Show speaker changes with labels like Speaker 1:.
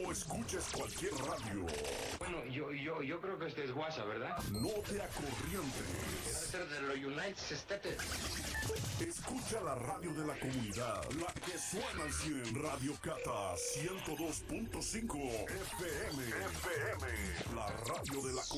Speaker 1: No escuches cualquier radio.
Speaker 2: Bueno, yo creo que este es WhatsApp, ¿verdad?
Speaker 1: No te acorrientes.
Speaker 2: Debe ser de los United States.
Speaker 1: Escucha la radio de la comunidad, la que suena al 100. Radio Cata 102.5 FM. La radio de la comunidad.